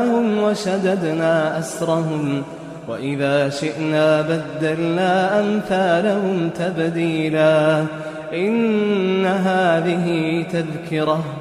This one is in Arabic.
وشددنا أسرهم وإذا شئنا بدلنا أمثالهم تبديلا إن هذه تذكرة